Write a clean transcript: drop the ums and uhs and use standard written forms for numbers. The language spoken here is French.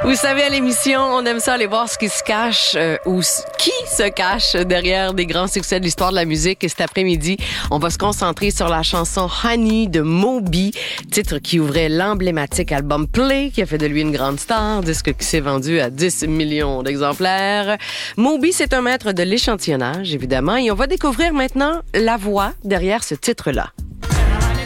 Vous savez, à l'émission, on aime ça aller voir ce qui se cache qui se cache derrière des grands succès de l'histoire de la musique. Et cet après-midi, on va se concentrer sur la chanson Honey de Moby, titre qui ouvrait l'emblématique album Play, qui a fait de lui une grande star, disque qui s'est vendu à 10 millions d'exemplaires. Moby, c'est un maître de l'échantillonnage, évidemment, et on va découvrir maintenant la voix derrière ce titre-là.